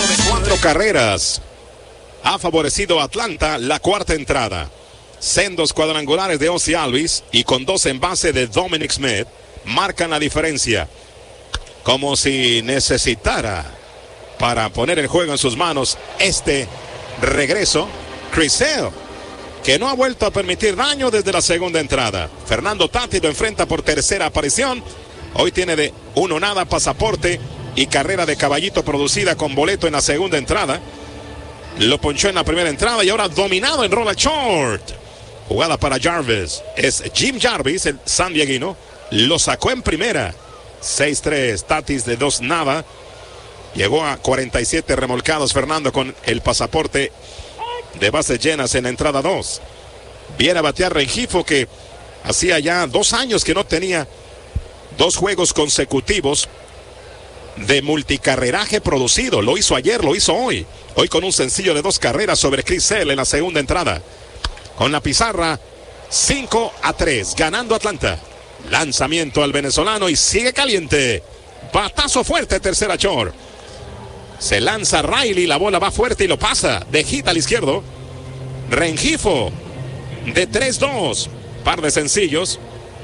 de 4 carreras ha favorecido a Atlanta la cuarta entrada. Sendos cuadrangulares de Ozzie Albies y con 2 en base de Dominic Smith marcan la diferencia. Como si necesitara para poner el juego en sus manos este regreso. Chris Sale, que no ha vuelto a permitir daño desde la segunda entrada. Fernando Tatis lo enfrenta por tercera aparición. Hoy tiene de 1-0, pasaporte y carrera de caballito producida con boleto en la segunda entrada. Lo ponchó en la primera entrada y ahora dominado en rola short. Jugada para Jarvis. Es Jim Jarvis, el sandieguino. Lo sacó en primera. 6-3, Tatis de 2-0. Llegó a 47 remolcados Fernando con el pasaporte de bases llenas en la entrada 2. Viene a batear Rengifo, que hacía ya 2 años que no tenía 2 juegos consecutivos de multicarreraje producido. Lo hizo ayer, lo hizo hoy. Hoy con un sencillo de 2 carreras sobre Chris Sale en la segunda entrada. Con la pizarra 5-3, ganando Atlanta. Lanzamiento al venezolano y sigue caliente. Batazo fuerte, tercera short. Se lanza Riley, la bola va fuerte y lo pasa. De hit al izquierdo. Rengifo de 3-2. Par de sencillos.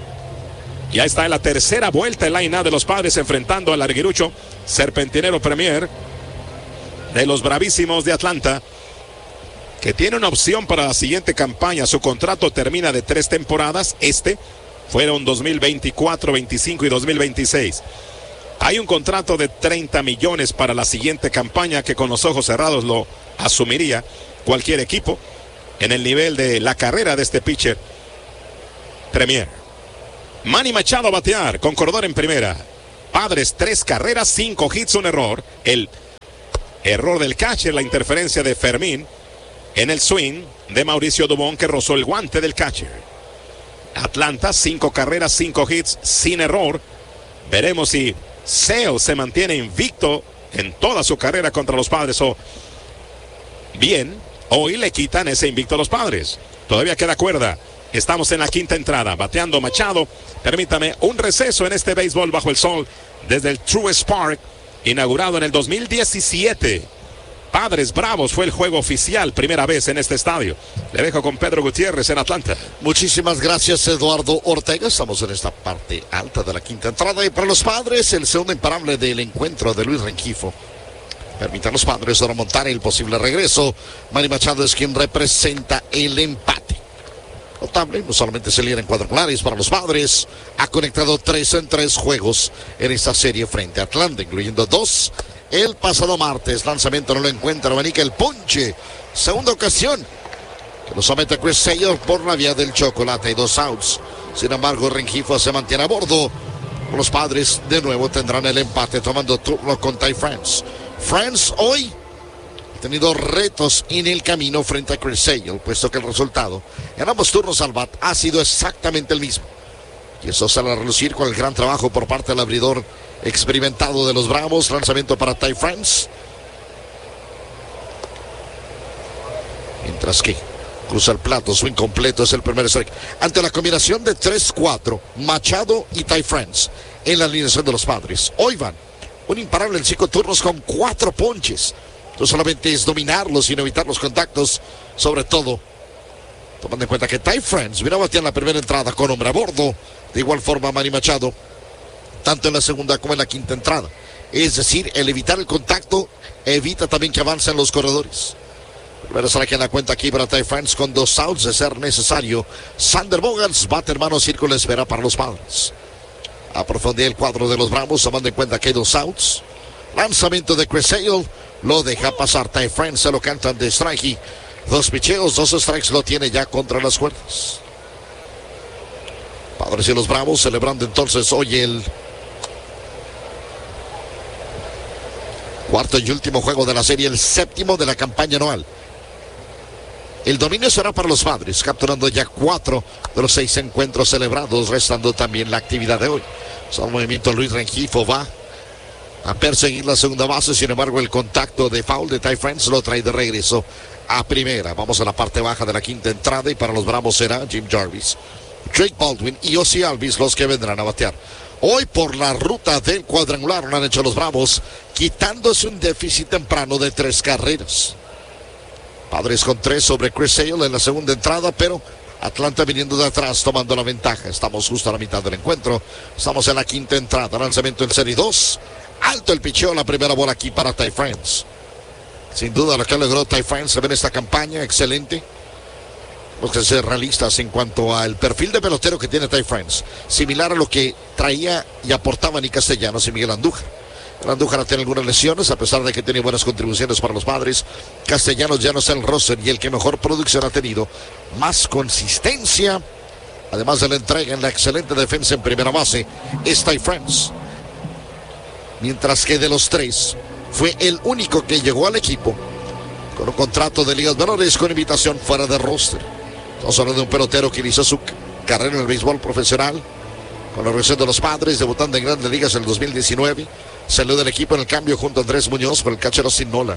Ya está en la tercera vuelta el line-up de los Padres enfrentando al larguirucho serpentinero Premier de los Bravísimos de Atlanta, que tiene una opción para la siguiente campaña. Su contrato termina de 3 temporadas. Fueron 2024, 25 y 2026. Hay un contrato de 30 millones para la siguiente campaña que con los ojos cerrados lo asumiría cualquier equipo en el nivel de la carrera de este pitcher Premier. Manny Machado a batear con corredor en primera. Padres 3 carreras, 5 hits, 1 error. El error del catcher, la interferencia de Fermín en el swing de Mauricio Dubón, que rozó el guante del catcher. Atlanta 5 carreras, 5 hits, sin error. Veremos si Sale se mantiene invicto en toda su carrera contra los Padres o bien hoy le quitan ese invicto a los Padres. Todavía queda cuerda. Estamos en la quinta entrada, bateando Machado. Permítame un receso en este béisbol bajo el sol desde el Truist Park, inaugurado en el 2017. Padres Bravos fue el juego oficial, primera vez en este estadio. Le dejo con Pedro Gutiérrez en Atlanta. Muchísimas gracias, Eduardo Ortega. Estamos en esta parte alta de la quinta entrada. Y para los Padres, el segundo imparable del encuentro de Luis Rengifo. Permite a los Padres remontar el posible regreso. Manny Machado es quien representa el empate. Notable, no solamente se líder en cuadrangulares para los Padres, ha conectado 3 en 3 juegos en esta serie frente a Atlanta, incluyendo 2 el pasado martes. Lanzamiento no lo encuentra, abanica el ponche. Segunda ocasión que lo somete a Chris Sale por la vía del chocolate y 2 outs. Sin embargo, Rengifo se mantiene a bordo. Los Padres de nuevo tendrán el empate tomando turno con Ty France. France hoy ha tenido retos en el camino frente a Chris Sale, puesto que el resultado en ambos turnos al bat ha sido exactamente el mismo. Y eso sale a relucir con el gran trabajo por parte del abridor experimentado de los Bravos. Lanzamiento para Ty France. Mientras que cruza el plato, su incompleto es el primer strike. Ante la combinación de 3-4, Machado y Ty France en la alineación de los Padres. Hoy van un imparable en 5 turnos con 4 ponches. No solamente es dominarlos, sino evitar los contactos, sobre todo tomando en cuenta que Ty France vino a batear en la primera entrada con hombre a bordo. De igual forma, Manny Machado, tanto en la segunda como en la quinta entrada. Es decir, el evitar el contacto evita también que avancen los corredores. Primero será quien la cuenta aquí para Ty France con 2 outs de ser necesario. Sander Bogans, bate hermano, círculo espera para los Padres. A profundidad el cuadro de los Bravos, tomando en cuenta que hay 2 outs. Lanzamiento de Chris Sale, lo deja pasar Ty France, se lo cantan de strike. 2 picheos, 2 strikes, lo tiene ya contra las cuerdas. Padres y los Bravos celebrando entonces hoy el cuarto y último juego de la serie, el 7º de la campaña anual. El dominio será para los Padres, capturando ya 4 de los 6 encuentros celebrados, restando también la actividad de hoy. Al movimiento, Luis Rengifo va a perseguir la segunda base. Sin embargo, el contacto de foul de Ty France lo trae de regreso a primera. Vamos a la parte baja de la quinta entrada y para los Bravos será Jim Jarvis, Drake Baldwin y Ozzie Albies los que vendrán a batear. Hoy por la ruta del cuadrangular lo han hecho los Bravos, quitándose un déficit temprano de 3 carreras. Padres con 3 sobre Chris Sale en la segunda entrada, pero Atlanta viniendo de atrás tomando la ventaja. Estamos justo a la mitad del encuentro. Estamos en la quinta entrada. Lanzamiento en serie 2. Alto el picheo, la primera bola aquí para Ty France. Sin duda lo que logró Ty France en esta campaña, excelente. Tenemos que ser realistas en cuanto al perfil de pelotero que tiene Ty France. Similar a lo que traía y aportaba Nick Castellanos y Miguel Andújar. Andújar tiene algunas lesiones, a pesar de que tiene buenas contribuciones para los Padres. Castellanos ya no está en el roster y el que mejor producción ha tenido, más consistencia, además de la entrega en la excelente defensa en primera base, es Ty France. Mientras que de los 3, fue el único que llegó al equipo con un contrato de ligas menores con invitación fuera de roster. Estamos hablando de un pelotero que inició su carrera en el béisbol profesional con la organización de los Padres, debutando en Grandes Ligas en el 2019. Salió del equipo en el cambio junto a Andrés Muñoz por el catcher Austin Nola.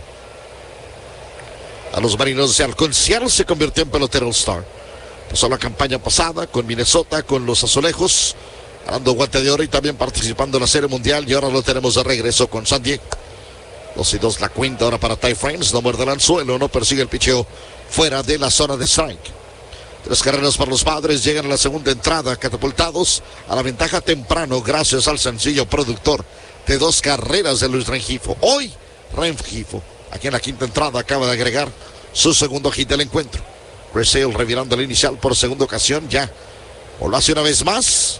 A los Marineros de Seattle. Con Seattle se convirtió en pelotero All-Star. Pasó la campaña pasada con Minnesota, con los Azulejos, ganando guante de oro y también participando en la Serie Mundial. Y ahora lo tenemos de regreso con San Diego. 2-2 la cuenta ahora para Ty France. No muerde el anzuelo, no persigue el picheo fuera de la zona de strike. 3 carreras para los Padres. Llegan a la segunda entrada, catapultados a la ventaja temprano gracias al sencillo productor de 2 carreras de Luis Rengifo. Hoy Rengifo, aquí en la quinta entrada, acaba de agregar su segundo hit del encuentro. Chris Sale revirando el inicial por segunda ocasión ya. O lo hace una vez más.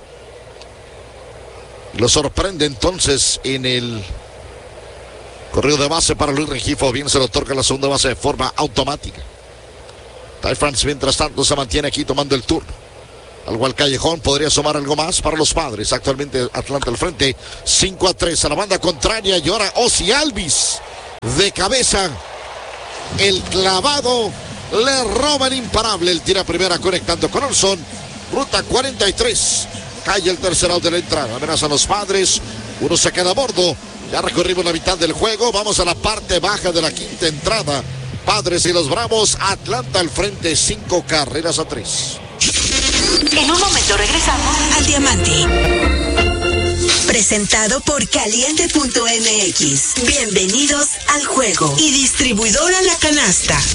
Lo sorprende entonces en el corrido de base para Luis Rengifo. Bien se lo otorga la segunda base de forma automática. Ty France mientras tanto se mantiene aquí tomando el turno. Algo al callejón, podría sumar algo más para los Padres. Actualmente Atlanta al frente, 5-3 a la banda contraria. Y ahora Ozzie Albies de cabeza. El clavado le roba el imparable. El tira primera conectando con Olson. Ruta 43. Cae el tercer out de la entrada. Amenazan los Padres. Uno se queda a bordo. Ya recorrimos la mitad del juego. Vamos a la parte baja de la quinta entrada. Padres y los Bravos. Atlanta al frente, 5-3. En un momento regresamos al Diamante. Presentado por Caliente.mx. Bienvenidos al juego. Y distribuidora La Canasta.